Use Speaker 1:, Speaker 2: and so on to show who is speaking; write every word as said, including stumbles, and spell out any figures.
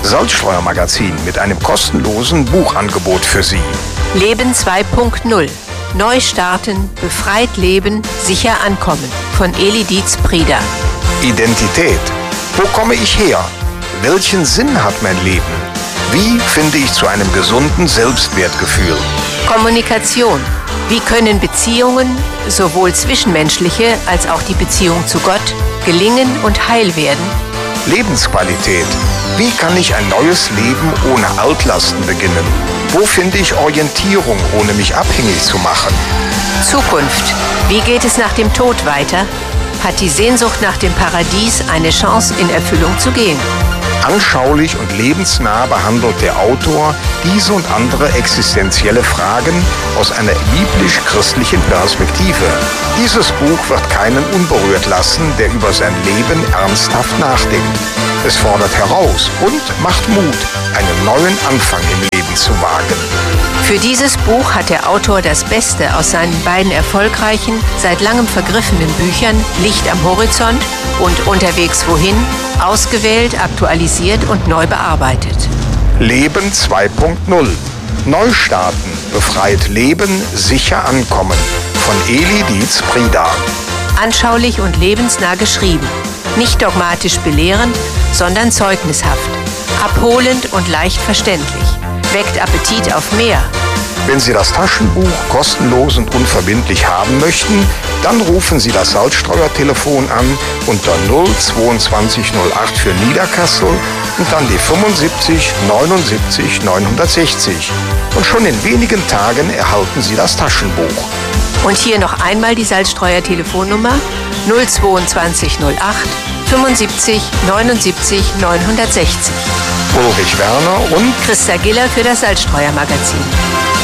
Speaker 1: Salzstreuer-Magazin mit einem kostenlosen Buchangebot für Sie.
Speaker 2: Leben zwei Punkt null. Neu starten, befreit leben, sicher ankommen. Von Eli Dietz-Prieder.
Speaker 1: Identität. Wo komme ich her? Welchen Sinn hat mein Leben? Wie finde ich zu einem gesunden Selbstwertgefühl?
Speaker 2: Kommunikation. Wie können Beziehungen, sowohl zwischenmenschliche als auch die Beziehung zu Gott, gelingen und heil werden?
Speaker 1: Lebensqualität. Wie kann ich ein neues Leben ohne Altlasten beginnen? Wo finde ich Orientierung, ohne mich abhängig zu machen?
Speaker 2: Zukunft. Wie geht es nach dem Tod weiter? Hat die Sehnsucht nach dem Paradies eine Chance, in Erfüllung zu gehen?
Speaker 1: Anschaulich und lebensnah behandelt der Autor diese und andere existenzielle Fragen aus einer biblisch-christlichen Perspektive. Dieses Buch wird keinen unberührt lassen, der über sein Leben ernsthaft nachdenkt. Es fordert heraus und macht Mut, einen neuen Anfang im Leben zu wagen.
Speaker 2: Für dieses Buch hat der Autor das Beste aus seinen beiden erfolgreichen, seit langem vergriffenen Büchern Licht am Horizont und Unterwegs wohin ausgewählt, aktualisiert und neu bearbeitet.
Speaker 1: Leben zwei Punkt null. Neustarten, befreit leben, sicher ankommen. Von Eli Dietz-Prieder.
Speaker 2: Anschaulich und lebensnah geschrieben. Nicht dogmatisch belehrend, sondern zeugnishaft. Abholend und leicht verständlich. Weckt Appetit auf mehr.
Speaker 1: Wenn Sie das Taschenbuch kostenlos und unverbindlich haben möchten, dann rufen Sie das Salzstreuer-Telefon an unter null zweiundzwanzig null acht für Niederkassel und dann die fünfundsiebzig neunundsiebzig neunhundertsechzig. Und schon in wenigen Tagen erhalten Sie das Taschenbuch.
Speaker 2: Und hier noch einmal die Salzstreuer-Telefonnummer null zweiundzwanzig null acht fünfundsiebzig neunundsiebzig neunhundertsechzig.
Speaker 1: Ulrich Werner und
Speaker 2: Christa Giller für das Salzstreuer-Magazin.